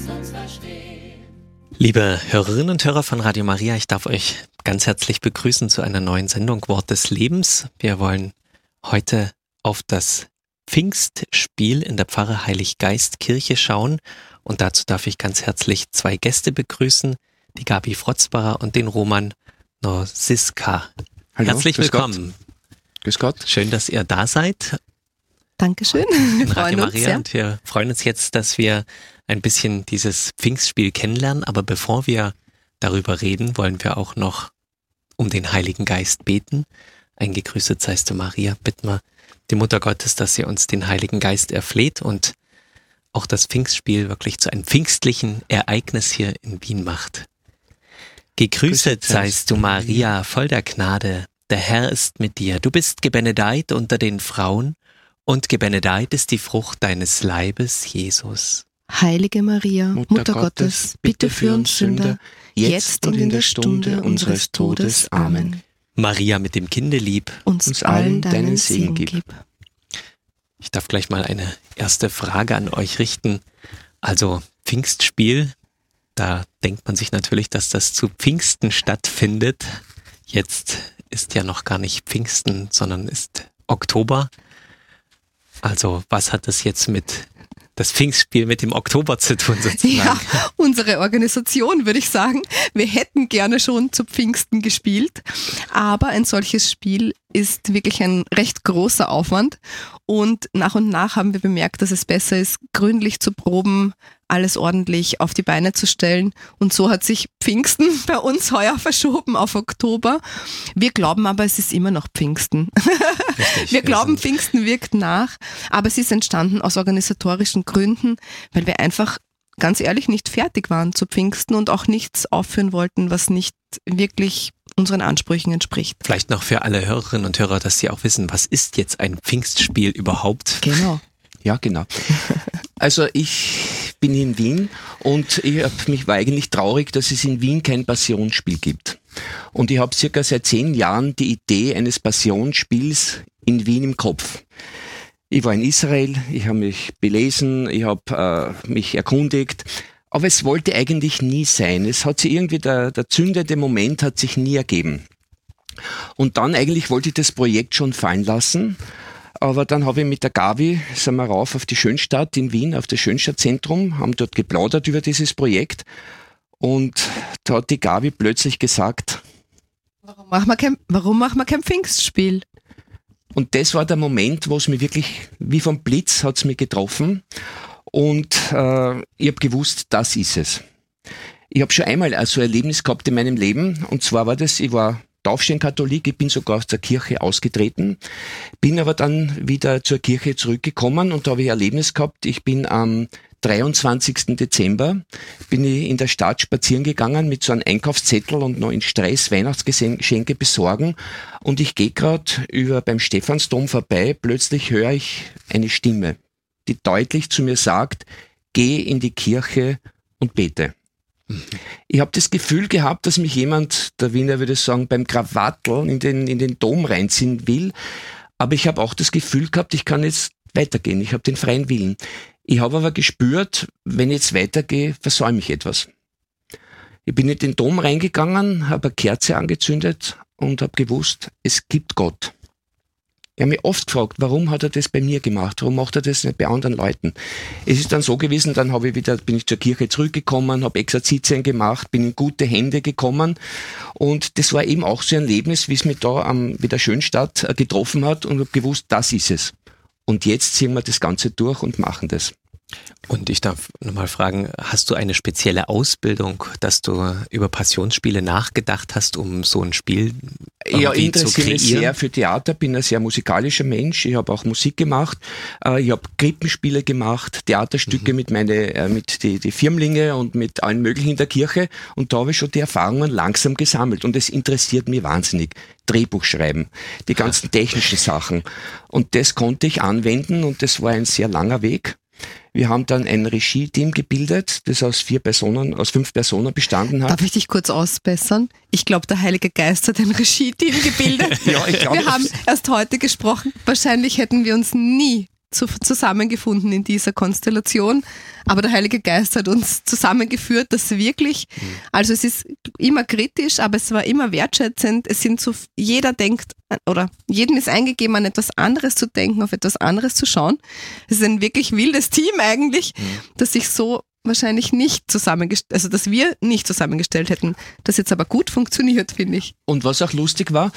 Liebe Hörerinnen und Hörer von Radio Maria, ich darf euch ganz herzlich begrüßen zu einer neuen Sendung Wort des Lebens. Wir wollen heute auf das Pfingstspiel in der Pfarre Heiliggeistkirche schauen und dazu darf ich ganz herzlich zwei Gäste begrüßen, die Gabi Frotzbacher und den Roman Norsiska. Hallo, herzlich willkommen. Grüß Gott. Schön, dass ihr da seid. Dankeschön. Wir freuen uns sehr. Und wir freuen uns jetzt, dass wir ein bisschen dieses Pfingstspiel kennenlernen. Aber bevor wir darüber reden, wollen wir auch noch um den Heiligen Geist beten. Eingegrüßet seist du, Maria. Bitten wir die Mutter Gottes, dass sie uns den Heiligen Geist erfleht und auch das Pfingstspiel wirklich zu einem pfingstlichen Ereignis hier in Wien macht. Gegrüßet seist du, Maria, voll der Gnade. Der Herr ist mit dir. Du bist gebenedeit unter den Frauen und gebenedeit ist die Frucht deines Leibes, Jesus. Heilige Maria, Mutter Gottes, bitte für uns Sünder, jetzt und in der Stunde unseres Todes. Amen. Maria mit dem Kindelieb, uns allen deinen Segen gib. Ich darf gleich mal eine erste Frage an euch richten. Also Pfingstspiel, da denkt man sich natürlich, dass das zu Pfingsten stattfindet. Jetzt ist ja noch gar nicht Pfingsten, sondern ist Oktober. Also was hat das jetzt mit das Pfingstspiel mit dem Oktober zu tun sozusagen? Ja, unsere Organisation, würde ich sagen. Wir hätten gerne schon zu Pfingsten gespielt, aber ein solches Spiel ist wirklich ein recht großer Aufwand und nach haben wir bemerkt, dass es besser ist, gründlich zu proben, alles ordentlich auf die Beine zu stellen und so hat sich Pfingsten bei uns heuer verschoben auf Oktober. Wir glauben aber, es ist immer noch Pfingsten. Richtig, wir glauben, Pfingsten wirkt nach, aber es ist entstanden aus organisatorischen Gründen, weil wir einfach ganz ehrlich nicht fertig waren zu Pfingsten und auch nichts aufführen wollten, was nicht wirklich unseren Ansprüchen entspricht. Vielleicht noch für alle Hörerinnen und Hörer, dass sie auch wissen, was ist jetzt ein Pfingstspiel überhaupt? Genau. Ja, genau. Also ich bin in Wien und war eigentlich traurig, dass es in Wien kein Passionsspiel gibt. Und ich habe circa seit 10 Jahren die Idee eines Passionsspiels in Wien im Kopf. Ich war in Israel, ich habe mich belesen, ich habe mich erkundigt, aber es wollte eigentlich nie sein. Es hat sich irgendwie, der zündende Moment hat sich nie ergeben. Und dann eigentlich wollte ich das Projekt schon fallen lassen, aber dann habe ich mit der Gabi, sind wir rauf auf die Schönstadt in Wien, auf das Schönstadtzentrum, haben dort geplaudert über dieses Projekt und da hat die Gabi plötzlich gesagt, warum machen wir kein Pfingstspiel? Und das war der Moment, wo es mich wirklich, wie vom Blitz hat's mich getroffen und ich habe gewusst, das ist es. Ich habe schon einmal so ein Erlebnis gehabt in meinem Leben und zwar war das, ich war Taufstein-Katholik, ich bin sogar aus der Kirche ausgetreten, bin aber dann wieder zur Kirche zurückgekommen und da habe ich ein Erlebnis gehabt, ich bin am 23. Dezember bin ich in der Stadt spazieren gegangen mit so einem Einkaufszettel und noch in Stress Weihnachtsgeschenke besorgen und ich gehe gerade beim Stephansdom vorbei, plötzlich höre ich eine Stimme, die deutlich zu mir sagt, geh in die Kirche und bete. Ich habe das Gefühl gehabt, dass mich jemand, der Wiener würde sagen, beim Krawatteln in den Dom reinziehen will, aber ich habe auch das Gefühl gehabt, ich kann jetzt weitergehen, ich habe den freien Willen. Ich habe aber gespürt, wenn ich jetzt weitergehe, versäume ich etwas. Ich bin in den Dom reingegangen, habe eine Kerze angezündet und habe gewusst, es gibt Gott. Ich habe mich oft gefragt, warum hat er das bei mir gemacht? Warum macht er das nicht bei anderen Leuten? Es ist dann so gewesen, dann bin ich zur Kirche zurückgekommen, habe Exerzitien gemacht, bin in gute Hände gekommen und das war eben auch so ein Erlebnis, wie es mich da am wieder Schönstadt getroffen hat und habe gewusst, das ist es. Und jetzt ziehen wir das Ganze durch und machen das. Und ich darf nochmal fragen, hast du eine spezielle Ausbildung, dass du über Passionsspiele nachgedacht hast, um so ein Spiel ja, ich zu interessiere kreieren? mich sehr für Theater, bin ein sehr musikalischer Mensch. Ich habe auch Musik gemacht. Ich habe Krippenspiele gemacht, Theaterstücke mit die Firmlinge und mit allen möglichen in der Kirche. Und da habe ich schon die Erfahrungen langsam gesammelt. Und es interessiert mich wahnsinnig. Drehbuch schreiben, die ganzen technischen Sachen. Und das konnte ich anwenden und das war ein sehr langer Weg. Wir haben dann ein Regie-Team gebildet, das aus 5 Personen bestanden hat. Darf ich dich kurz ausbessern? Ich glaube, der Heilige Geist hat ein Regie-Team gebildet. Ja, ich glaube, wir haben erst heute gesprochen. Wahrscheinlich hätten wir uns nie zusammengefunden in dieser Konstellation, aber der Heilige Geist hat uns zusammengeführt, dass wirklich, also es ist immer kritisch, aber es war immer wertschätzend, jeder denkt, oder jedem ist eingegeben, an etwas anderes zu denken, auf etwas anderes zu schauen. Es ist ein wirklich wildes Team eigentlich, das sich so wahrscheinlich nicht also dass wir nicht zusammengestellt hätten, das jetzt aber gut funktioniert, finde ich. Und was auch lustig war,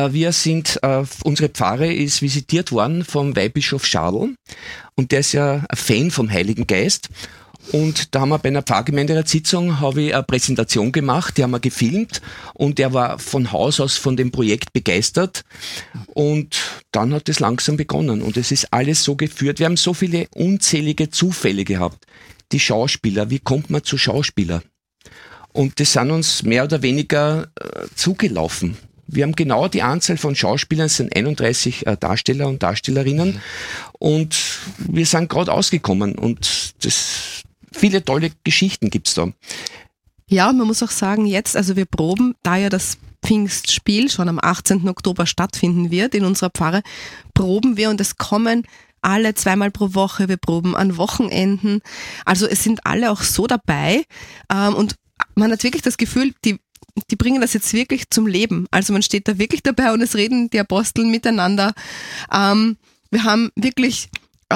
unsere Pfarre ist visitiert worden vom Weihbischof Schadl und der ist ja ein Fan vom Heiligen Geist. Und da haben wir bei einer Pfarrgemeinderatssitzung eine Präsentation gemacht, die haben wir gefilmt und er war von Haus aus von dem Projekt begeistert und dann hat es langsam begonnen und es ist alles so geführt. Wir haben so viele unzählige Zufälle gehabt. Die Schauspieler, wie kommt man zu Schauspieler? Und das sind uns mehr oder weniger zugelaufen. Wir haben genau die Anzahl von Schauspielern, es sind 31 Darsteller und Darstellerinnen und wir sind gerade ausgekommen und viele tolle Geschichten gibt's da. Ja, man muss auch sagen, also wir proben, da ja das Pfingstspiel schon am 18. Oktober stattfinden wird in unserer Pfarre, proben wir und es kommen alle 2-mal pro Woche, wir proben an Wochenenden. Also es sind alle auch so dabei und man hat wirklich das Gefühl, die bringen das jetzt wirklich zum Leben. Also man steht da wirklich dabei und es reden die Apostel miteinander. Wir haben wirklich,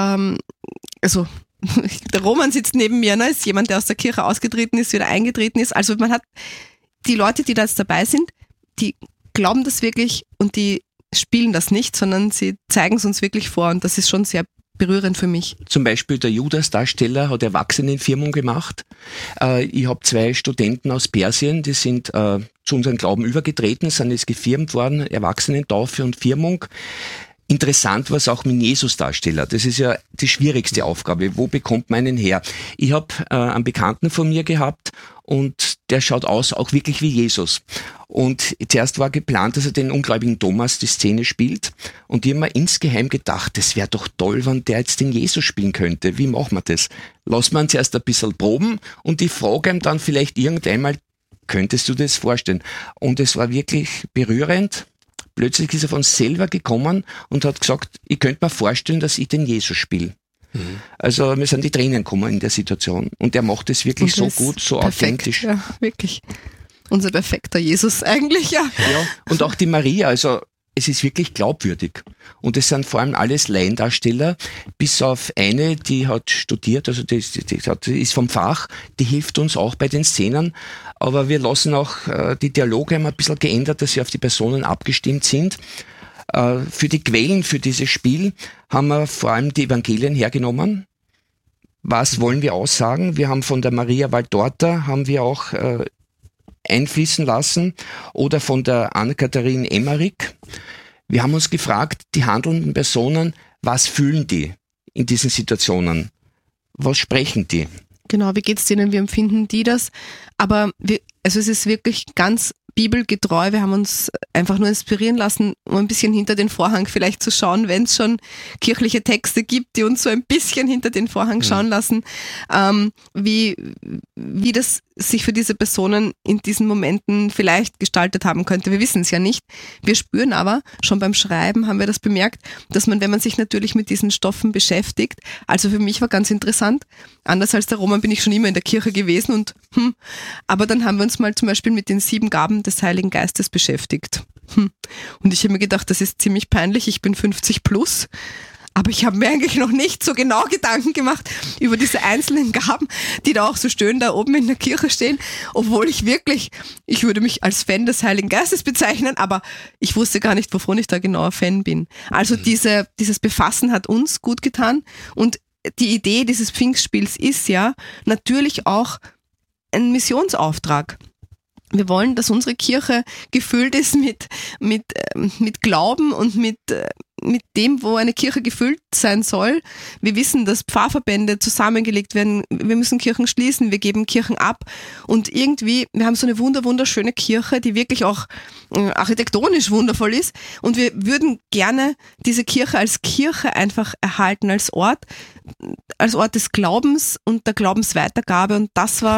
also der Roman sitzt neben mir, ne, ist jemand, der aus der Kirche ausgetreten ist, wieder eingetreten ist. Also man hat die Leute, die da jetzt dabei sind, die glauben das wirklich und die spielen das nicht, sondern sie zeigen es uns wirklich vor und das ist schon sehr berührend für mich. Zum Beispiel der Judas-Darsteller hat Erwachsenenfirmung gemacht. Ich habe 2 Studenten aus Persien, die sind zu unserem Glauben übergetreten, sind jetzt gefirmt worden, Erwachsenentaufe und Firmung. Interessant war es auch mit Jesus-Darsteller. Das ist ja die schwierigste Aufgabe. Wo bekommt man einen her? Ich habe einen Bekannten von mir gehabt und der schaut aus auch wirklich wie Jesus. Und zuerst war geplant, dass er den ungläubigen Thomas die Szene spielt. Und ich habe mir insgeheim gedacht, das wäre doch toll, wenn der jetzt den Jesus spielen könnte. Wie machen wir das? Lassen wir uns erst ein bisschen proben und ich frage ihm dann vielleicht irgendeinmal, könntest du das vorstellen? Und es war wirklich berührend. Plötzlich ist er von selber gekommen und hat gesagt, ich könnte mir vorstellen, dass ich den Jesus spiele. Also mir sind die Tränen gekommen in der Situation. Und er macht es wirklich so gut, so perfekt, authentisch. Ja, wirklich. Unser perfekter Jesus eigentlich, ja. Ja, und auch die Maria, also es ist wirklich glaubwürdig. Und es sind vor allem alles Laiendarsteller, bis auf eine, die hat studiert, also die ist vom Fach, die hilft uns auch bei den Szenen. Aber wir lassen auch, die Dialoge haben ein bisschen geändert, dass sie auf die Personen abgestimmt sind. Für die Quellen für dieses Spiel haben wir vor allem die Evangelien hergenommen. Was wollen wir aussagen? Wir haben von der Maria Valtorta haben wir auch einfließen lassen oder von der Anne-Katharine Emmerich. Wir haben uns gefragt, die handelnden Personen, was fühlen die in diesen Situationen? Was sprechen die? Genau, wie geht's denen, wie empfinden die das? Aber es ist wirklich ganz bibelgetreu. Wir haben uns einfach nur inspirieren lassen, um ein bisschen hinter den Vorhang vielleicht zu schauen, wenn es schon kirchliche Texte gibt, die uns so ein bisschen hinter den Vorhang schauen lassen, wie das sich für diese Personen in diesen Momenten vielleicht gestaltet haben könnte. Wir wissen es ja nicht. Wir spüren aber, schon beim Schreiben haben wir das bemerkt, dass man, wenn man sich natürlich mit diesen Stoffen beschäftigt, also für mich war ganz interessant, anders als der Roman bin ich schon immer in der Kirche gewesen und aber dann haben wir uns mal zum Beispiel mit den 7 Gaben des Heiligen Geistes beschäftigt. Und ich habe mir gedacht, das ist ziemlich peinlich, ich bin 50 plus, aber ich habe mir eigentlich noch nicht so genau Gedanken gemacht über diese einzelnen Gaben, die da auch so schön da oben in der Kirche stehen, obwohl ich würde mich als Fan des Heiligen Geistes bezeichnen, aber ich wusste gar nicht, wovon ich da genauer Fan bin. Also dieses Befassen hat uns gut getan und die Idee dieses Pfingstspiels ist ja natürlich auch ein Missionsauftrag. Wir wollen, dass unsere Kirche gefüllt ist mit Glauben und mit dem, wo eine Kirche gefüllt sein soll. Wir wissen, dass Pfarrverbände zusammengelegt werden. Wir müssen Kirchen schließen, wir geben Kirchen ab. Und irgendwie, wir haben so eine wunderschöne Kirche, die wirklich auch architektonisch wundervoll ist. Und wir würden gerne diese Kirche als Kirche einfach erhalten, als Ort des Glaubens und der Glaubensweitergabe. Und das war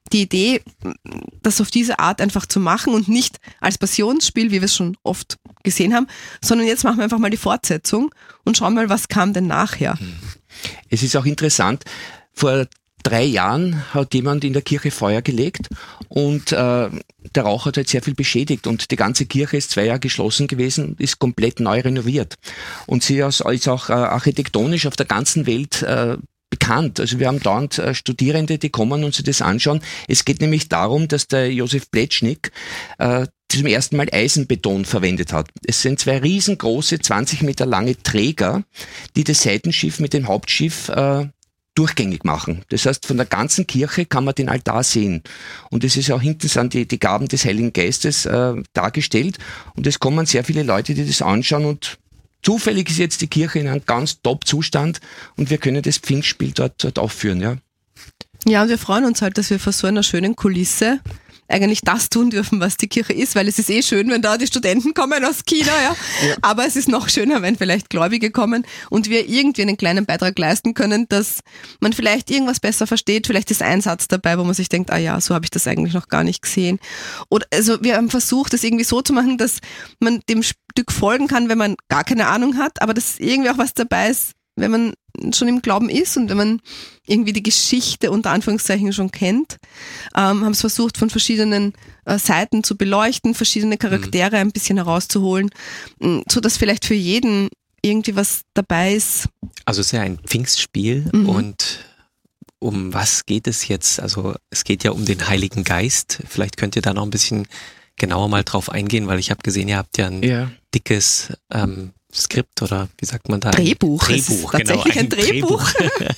die Idee, das auf diese Art einfach zu machen und nicht als Passionsspiel, wie wir es schon oft gesehen haben, sondern jetzt machen wir einfach mal die Fortsetzung und schauen mal, was kam denn nachher. Es ist auch interessant, vor 3 Jahren hat jemand in der Kirche Feuer gelegt und der Rauch hat halt sehr viel beschädigt und die ganze Kirche ist 2 Jahre geschlossen gewesen, ist komplett neu renoviert. Und sie ist auch architektonisch auf der ganzen Welt bekannt. Also wir haben dauernd Studierende, die kommen und sich das anschauen. Es geht nämlich darum, dass der Josef Pletschnik zum ersten Mal Eisenbeton verwendet hat. Es sind 2 riesengroße, 20 Meter lange Träger, die das Seitenschiff mit dem Hauptschiff durchgängig machen. Das heißt, von der ganzen Kirche kann man den Altar sehen. Und es ist auch hinten sind die Gaben des Heiligen Geistes dargestellt. Und es kommen sehr viele Leute, die das anschauen und zufällig ist jetzt die Kirche in einem ganz Top-Zustand und wir können das Pfingstspiel dort aufführen, ja. Ja, und wir freuen uns halt, dass wir vor so einer schönen Kulisse eigentlich das tun dürfen, was die Kirche ist, weil es ist schön, wenn da die Studenten kommen aus China, ja. Aber es ist noch schöner, wenn vielleicht Gläubige kommen und wir irgendwie einen kleinen Beitrag leisten können, dass man vielleicht irgendwas besser versteht. Vielleicht ist ein Satz dabei, wo man sich denkt, ah ja, so habe ich das eigentlich noch gar nicht gesehen. Oder also wir haben versucht, das irgendwie so zu machen, dass man dem Stück folgen kann, wenn man gar keine Ahnung hat, aber dass irgendwie auch was dabei ist, wenn man schon im Glauben ist und wenn man irgendwie die Geschichte unter Anführungszeichen schon kennt, haben es versucht von verschiedenen Seiten zu beleuchten, verschiedene Charaktere ein bisschen herauszuholen, so dass vielleicht für jeden irgendwie was dabei ist. Also es ist ja ein Pfingstspiel und um was geht es jetzt? Also es geht ja um den Heiligen Geist. Vielleicht könnt ihr da noch ein bisschen genauer mal drauf eingehen, weil ich habe gesehen, ihr habt ja ein dickes Skript oder wie sagt man da? Drehbuch. Drehbuch, tatsächlich genau. Ein Drehbuch.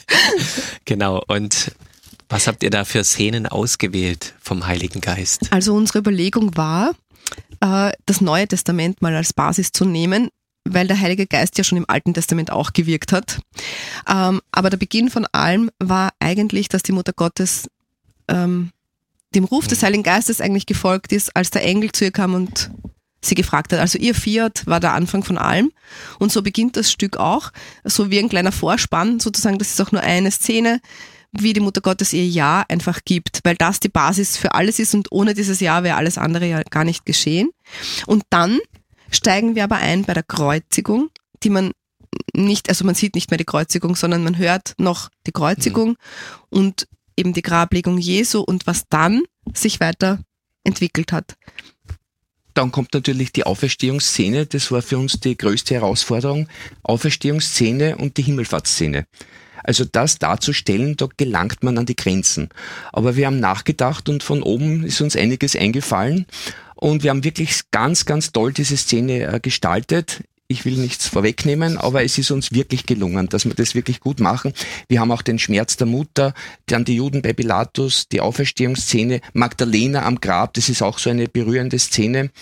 Genau. Und was habt ihr da für Szenen ausgewählt vom Heiligen Geist? Also unsere Überlegung war, das Neue Testament mal als Basis zu nehmen, weil der Heilige Geist ja schon im Alten Testament auch gewirkt hat. Aber der Beginn von allem war eigentlich, dass die Mutter Gottes dem Ruf des Heiligen Geistes eigentlich gefolgt ist, als der Engel zu ihr kam und sie gefragt hat. Also ihr Fiat war der Anfang von allem und so beginnt das Stück auch, so wie ein kleiner Vorspann sozusagen, das ist auch nur eine Szene, wie die Mutter Gottes ihr Ja einfach gibt, weil das die Basis für alles ist und ohne dieses Ja wäre alles andere ja gar nicht geschehen. Und dann steigen wir aber ein bei der Kreuzigung, die man nicht, also man sieht nicht mehr die Kreuzigung, sondern man hört noch die Kreuzigung und eben die Grablegung Jesu und was dann sich weiter entwickelt hat. Dann kommt natürlich die Auferstehungsszene, das war für uns die größte Herausforderung, Auferstehungsszene und die Himmelfahrtsszene. Also das darzustellen, da gelangt man an die Grenzen. Aber wir haben nachgedacht und von oben ist uns einiges eingefallen und wir haben wirklich ganz, ganz toll diese Szene gestaltet. Ich will nichts vorwegnehmen, aber es ist uns wirklich gelungen, dass wir das wirklich gut machen. Wir haben auch den Schmerz der Mutter, dann die Juden bei Pilatus, die Auferstehungsszene, Magdalena am Grab, das ist auch so eine berührende Szene.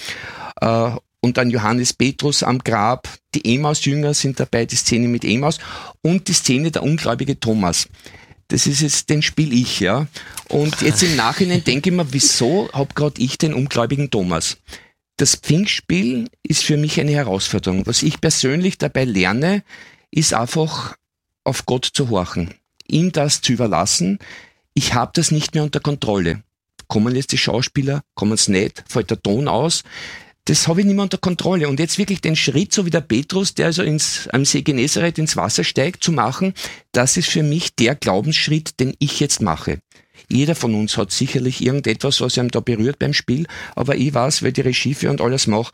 Und dann Johannes Petrus am Grab, die Emmaus-Jünger sind dabei, die Szene mit Emmaus und die Szene der ungläubige Thomas. Das ist jetzt, den spiel ich, ja. Und jetzt im Nachhinein denke ich mir, wieso hab gerade ich den ungläubigen Thomas? Das Pfingstspiel ist für mich eine Herausforderung. Was ich persönlich dabei lerne, ist einfach auf Gott zu horchen, ihm das zu überlassen. Ich habe das nicht mehr unter Kontrolle. Kommen jetzt die Schauspieler, kommen es nicht, fällt der Ton aus. Das habe ich nicht mehr unter Kontrolle. Und jetzt wirklich den Schritt, so wie der Petrus, der also am See Genezareth ins Wasser steigt, zu machen, das ist für mich der Glaubensschritt, den ich jetzt mache. Jeder von uns hat sicherlich irgendetwas, was einem da berührt beim Spiel, aber ich weiß, weil ich die Regie für und alles mache,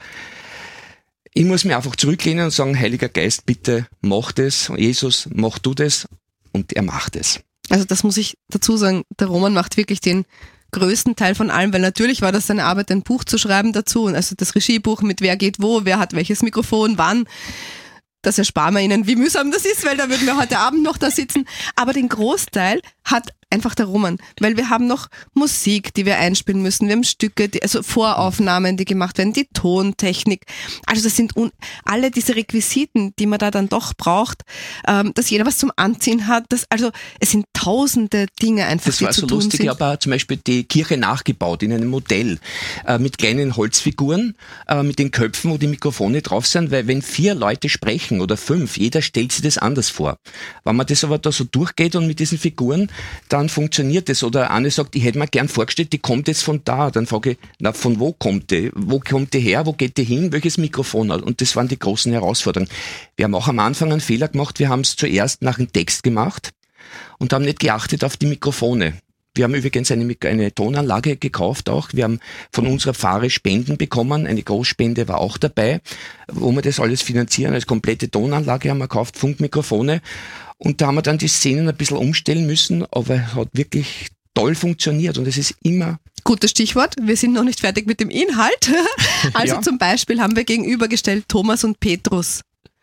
ich muss mich einfach zurücklehnen und sagen, Heiliger Geist, bitte mach das, Jesus, mach du das, und er macht es. Also das muss ich dazu sagen, der Roman macht wirklich den größten Teil von allem, weil natürlich war das seine Arbeit, ein Buch zu schreiben dazu, und also das Regiebuch mit wer geht wo, wer hat welches Mikrofon, wann. Das ersparen wir Ihnen, wie mühsam das ist, weil da würden wir heute Abend noch da sitzen. Aber den Großteil hat einfach der Roman, weil wir haben noch Musik, die wir einspielen müssen, wir haben Stücke, also Voraufnahmen, die gemacht werden, die Tontechnik. Also das sind alle diese Requisiten, die man da dann doch braucht, dass jeder was zum Anziehen hat. Also es sind tausende Dinge einfach, die zu tun sind. Das war so lustig, ich habe zum Beispiel die Kirche nachgebaut in einem Modell mit kleinen Holzfiguren, mit den Köpfen, wo die Mikrofone drauf sind, weil wenn 4 Leute sprechen oder 5, jeder stellt sich das anders vor. Wenn man das aber da so durchgeht und mit diesen Figuren, dann wann funktioniert das? Oder eine sagt, ich hätte mir gern vorgestellt, die kommt jetzt von da. Dann frage ich, na, von wo kommt die? Wo kommt die her? Wo geht die hin? Welches Mikrofon hat? Und das waren die großen Herausforderungen. Wir haben auch am Anfang einen Fehler gemacht. Wir haben es zuerst nach dem Text gemacht und haben nicht geachtet auf die Mikrofone. Wir haben übrigens eine Tonanlage gekauft auch. Wir haben von unserer Pfarre Spenden bekommen. Eine Großspende war auch dabei, wo wir das alles finanzieren. Als komplette Tonanlage haben wir gekauft, Funkmikrofone. Und da haben wir dann die Szenen ein bisschen umstellen müssen, aber es hat wirklich toll funktioniert und es ist immer... Gutes Stichwort, wir sind noch nicht fertig mit dem Inhalt. Also zum Beispiel haben wir gegenübergestellt Thomas und Petrus.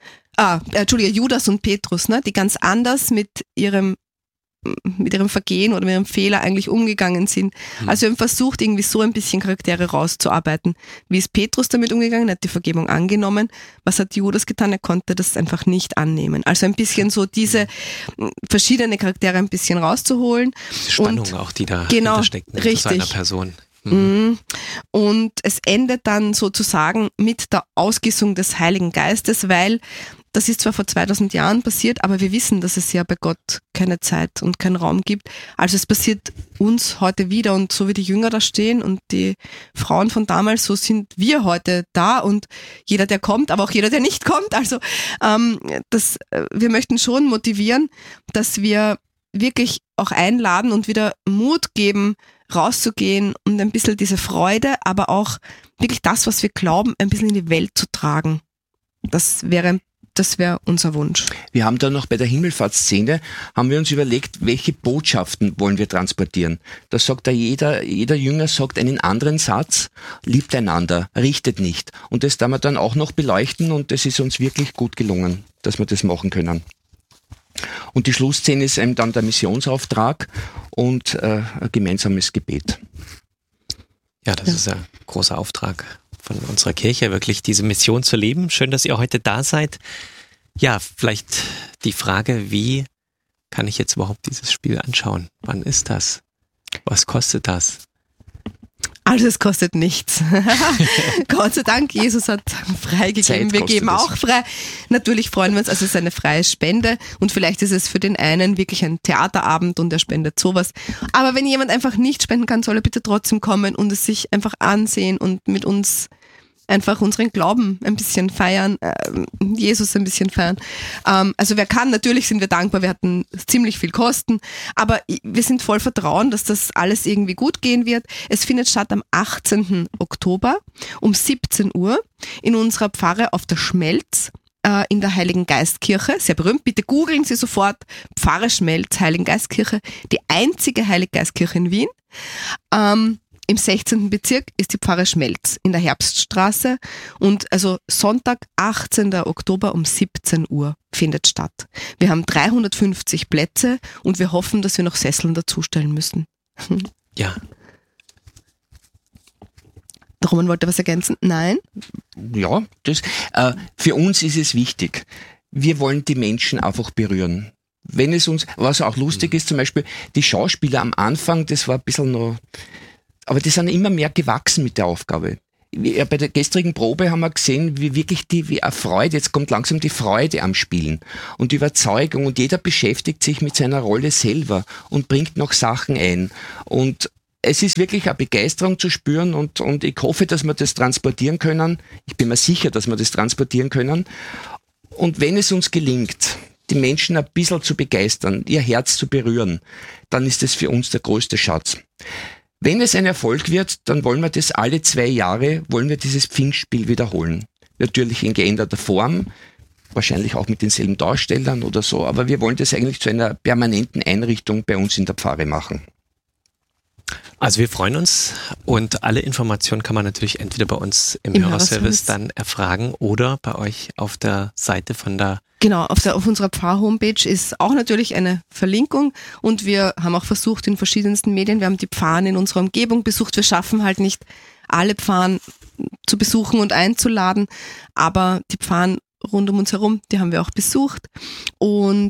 Judas und Petrus, ne, die ganz anders mit ihrem Vergehen oder mit ihrem Fehler eigentlich umgegangen sind. Also wir haben versucht, irgendwie so ein bisschen Charaktere rauszuarbeiten. Wie ist Petrus damit umgegangen? Er hat die Vergebung angenommen. Was hat Judas getan? Er konnte das einfach nicht annehmen. Also ein bisschen so diese verschiedene Charaktere ein bisschen rauszuholen. Die Spannung auch, die da steckt, ne, zu einer Person. Und es endet dann sozusagen mit der Ausgießung des Heiligen Geistes, weil das ist zwar vor 2000 Jahren passiert, aber wir wissen, dass es ja bei Gott keine Zeit und keinen Raum gibt. Also es passiert uns heute wieder und so wie die Jünger da stehen und die Frauen von damals, so sind wir heute da und jeder, der kommt, aber auch jeder, der nicht kommt. Also wir möchten schon motivieren, dass wir wirklich auch einladen und wieder Mut geben, rauszugehen und ein bisschen diese Freude, aber auch wirklich das, was wir glauben, ein bisschen in die Welt zu tragen. Das wäre unser Wunsch. Wir haben dann noch bei der Himmelfahrtsszene, haben wir uns überlegt, welche Botschaften wollen wir transportieren. Da sagt jeder Jünger sagt einen anderen Satz, liebt einander, richtet nicht. Und das darf man dann auch noch beleuchten und das ist uns wirklich gut gelungen, dass wir das machen können. Und die Schlussszene ist eben dann der Missionsauftrag und ein gemeinsames Gebet. Ja, das ist ein großer Auftrag von unserer Kirche, wirklich diese Mission zu leben. Schön, dass ihr heute da seid. Ja, vielleicht die Frage, wie kann ich jetzt überhaupt dieses Spiel anschauen? Wann ist das? Was kostet das? Also es kostet nichts. Gott sei Dank, Jesus hat freigegeben, wir geben auch frei. Natürlich freuen wir uns, also es ist eine freie Spende und vielleicht ist es für den einen wirklich ein Theaterabend und er spendet sowas. Aber wenn jemand einfach nicht spenden kann, soll er bitte trotzdem kommen und es sich einfach ansehen und mit uns einfach unseren Glauben ein bisschen feiern, Jesus ein bisschen feiern. Also wer kann, natürlich sind wir dankbar, wir hatten ziemlich viel Kosten, aber wir sind voll Vertrauen, dass das alles irgendwie gut gehen wird. Es findet statt am 18. Oktober um 17 Uhr in unserer Pfarre auf der Schmelz in der Heiligen Geistkirche, sehr berühmt, bitte googeln Sie sofort, Pfarre Schmelz, Heiligen Geistkirche, die einzige Heilige Geistkirche in Wien. Im 16. Bezirk ist die Pfarre Schmelz in der Herbststraße und also Sonntag, 18. Oktober um 17 Uhr findet statt. Wir haben 350 Plätze und wir hoffen, dass wir noch Sesseln dazustellen müssen. Ja. Der Roman wollte was ergänzen? Nein? Ja, für uns ist es wichtig. Wir wollen die Menschen einfach berühren. Wenn es uns, was auch lustig ist, zum Beispiel die Schauspieler am Anfang, das war ein bisschen noch... Aber die sind immer mehr gewachsen mit der Aufgabe. Bei der gestrigen Probe haben wir gesehen, wie wirklich wie eine Freude, jetzt kommt langsam die Freude am Spielen und die Überzeugung und jeder beschäftigt sich mit seiner Rolle selber und bringt noch Sachen ein. Und es ist wirklich eine Begeisterung zu spüren und ich hoffe, dass wir das transportieren können. Ich bin mir sicher, dass wir das transportieren können. Und wenn es uns gelingt, die Menschen ein bisschen zu begeistern, ihr Herz zu berühren, dann ist das für uns der größte Schatz. Wenn es ein Erfolg wird, dann wollen wir das alle 2 Jahre, wollen wir dieses Pfingstspiel wiederholen. Natürlich in geänderter Form, wahrscheinlich auch mit denselben Darstellern oder so, aber wir wollen das eigentlich zu einer permanenten Einrichtung bei uns in der Pfarre machen. Also wir freuen uns und alle Informationen kann man natürlich entweder bei uns im Hörerservice dann erfragen oder bei euch auf der Seite von der... Genau, auf unserer Pfarr-Homepage ist auch natürlich eine Verlinkung und wir haben auch versucht in verschiedensten Medien, wir haben die Pfarren in unserer Umgebung besucht, wir schaffen halt nicht alle Pfarren zu besuchen und einzuladen, aber die Pfarren rund um uns herum, die haben wir auch besucht und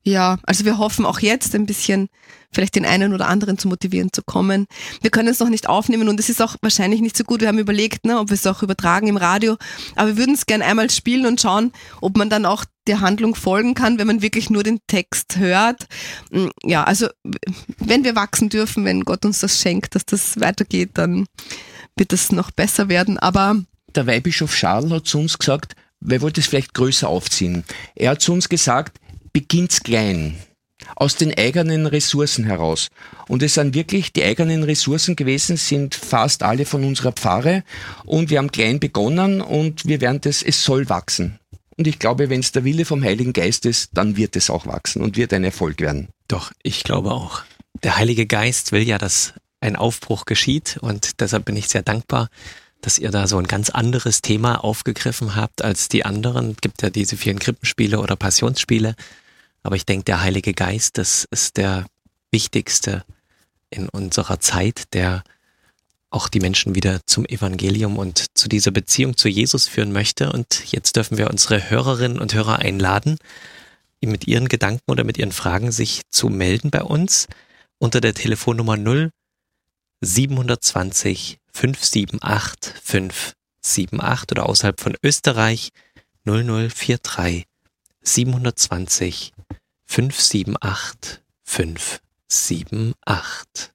Ja, also wir hoffen auch jetzt ein bisschen vielleicht den einen oder anderen zu motivieren zu kommen. Wir können es noch nicht aufnehmen und es ist auch wahrscheinlich nicht so gut. Wir haben überlegt, ob wir es auch übertragen im Radio, aber wir würden es gern einmal spielen und schauen, ob man dann auch der Handlung folgen kann, wenn man wirklich nur den Text hört. Ja, also wenn wir wachsen dürfen, wenn Gott uns das schenkt, dass das weitergeht, dann wird es noch besser werden, aber der Weihbischof Charles hat zu uns gesagt, wer wollte es vielleicht größer aufziehen? Er hat zu uns gesagt, beginnt's klein, aus den eigenen Ressourcen heraus. Und es sind wirklich die eigenen Ressourcen gewesen, sind fast alle von unserer Pfarre. Und wir haben klein begonnen und wir werden es soll wachsen. Und ich glaube, wenn es der Wille vom Heiligen Geist ist, dann wird es auch wachsen und wird ein Erfolg werden. Doch, ich glaube auch. Der Heilige Geist will ja, dass ein Aufbruch geschieht und deshalb bin ich sehr dankbar, dass ihr da so ein ganz anderes Thema aufgegriffen habt als die anderen. Es gibt ja diese vielen Krippenspiele oder Passionsspiele. Aber ich denke, der Heilige Geist, das ist der wichtigste in unserer Zeit, der auch die Menschen wieder zum Evangelium und zu dieser Beziehung zu Jesus führen möchte. Und jetzt dürfen wir unsere Hörerinnen und Hörer einladen, mit ihren Gedanken oder mit ihren Fragen sich zu melden bei uns unter der Telefonnummer 0720 578 578 oder außerhalb von Österreich 0043 720 578 578.